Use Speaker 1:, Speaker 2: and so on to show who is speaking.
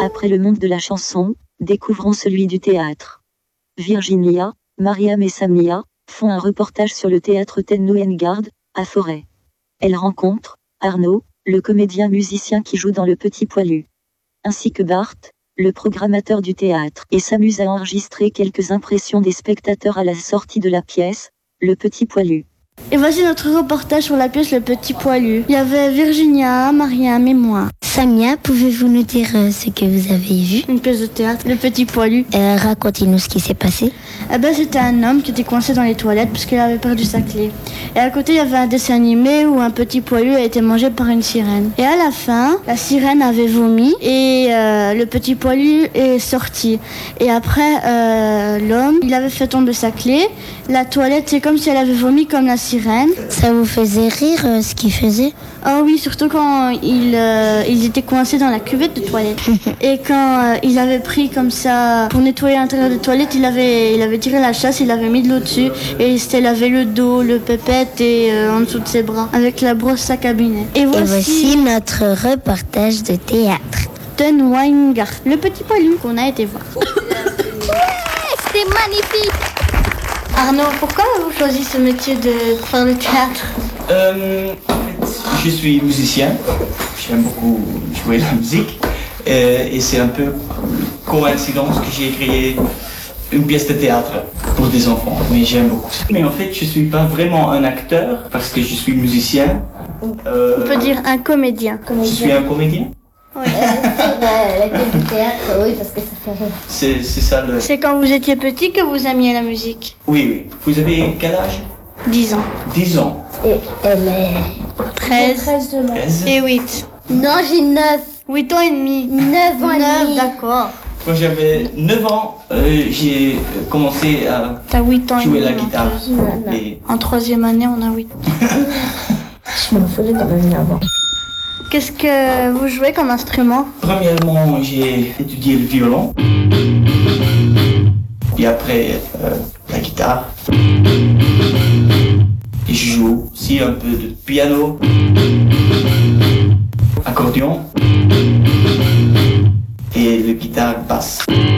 Speaker 1: après le monde de la chanson, découvrons celui du théâtre. Virginia, Mariam et Samia font un reportage sur le théâtre Ten Nguyen, à Forêt. Elles rencontrent Arnaud, le comédien musicien qui joue dans Le Petit Poilu, ainsi que Bart, le programmateur du théâtre, et s'amuse à enregistrer quelques impressions des spectateurs à la sortie de la pièce, Le Petit Poilu.
Speaker 2: Et voici notre reportage sur la pièce Le Petit Poilu. Il y avait Virginia, Mariam et moi.
Speaker 3: Samia, pouvez-vous nous dire ce que vous avez vu?
Speaker 2: Une pièce de théâtre, Le Petit Poilu.
Speaker 3: Racontez-nous ce qui s'est passé.
Speaker 2: C'était un homme qui était coincé dans les toilettes parce qu'il avait perdu sa clé. Et à côté, il y avait un dessin animé où un petit poilu a été mangé par une sirène. Et à la fin, la sirène avait vomi et le petit poilu est sorti. Et après, l'homme, il avait fait tomber sa clé. La toilette, c'est comme si elle avait vomi comme la sirène.
Speaker 3: Ça vous faisait rire ce qu'il faisait?
Speaker 2: Ah oui, surtout quand ils étaient coincés dans la cuvette de toilette. Et quand il avait pris comme ça pour nettoyer l'intérieur des toilettes, il avait tiré la chasse, il avait mis de l'eau dessus et il s'était lavé le dos, le pépette et en dessous de ses bras avec la brosse à cabinet.
Speaker 3: Et voici notre reportage de théâtre.
Speaker 2: Ten Nguyen, Le Petit Poilu qu'on a été voir.
Speaker 4: C'était magnifique.
Speaker 2: Arnaud, pourquoi avez-vous choisi ce métier de faire le théâtre?
Speaker 5: Je suis musicien, j'aime beaucoup jouer la musique et c'est un peu coïncidence que j'ai créé une pièce de théâtre pour des enfants, mais j'aime beaucoup ça. Mais en fait, je suis pas vraiment un acteur parce que je suis musicien.
Speaker 2: On peut dire un comédien.
Speaker 5: Je suis un comédien.
Speaker 3: Oui, la pièce de théâtre, oui, parce que ça fait rire.
Speaker 5: C'est ça le...
Speaker 2: C'est quand vous étiez petit que vous aimiez la musique?
Speaker 5: Oui. Vous avez quel âge?
Speaker 2: 10 ans.
Speaker 5: 10 ans.
Speaker 3: Et elle est...
Speaker 2: 13.
Speaker 5: 13.
Speaker 2: Et 8.
Speaker 3: Non, j'ai 9.
Speaker 2: 8 ans et demi.
Speaker 3: 9 ans et demi.
Speaker 2: D'accord.
Speaker 5: Quand j'avais 9 ans, j'ai commencé à
Speaker 2: T'as 8 ans
Speaker 5: jouer
Speaker 2: et
Speaker 5: la
Speaker 2: demi.
Speaker 5: guitare. Et...
Speaker 2: En 3e année, on a 8 ans.
Speaker 3: Je m'en foutais de venir avant.
Speaker 2: Qu'est-ce que vous jouez comme instrument?
Speaker 5: Premièrement, j'ai étudié le violon. Et après, la guitare. Et je joue aussi un peu de piano, accordion et le guitare basse.